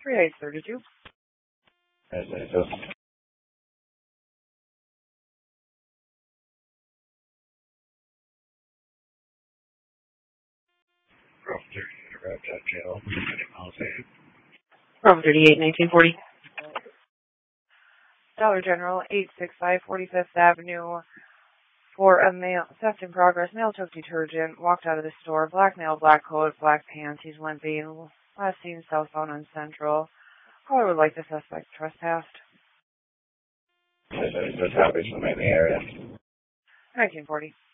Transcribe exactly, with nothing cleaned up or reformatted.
three eight three two. Yes, I do. Room thirty-eight, nineteen forty. Dollar General, eight six five forty-fifth Avenue. For a mail, theft in progress, male took detergent, walked out of the store, black male, black coat, black pants, he's limping, last seen southbound on Central. Caller would like the suspect trespassed. Yes, I just have it in the area. nineteen forty.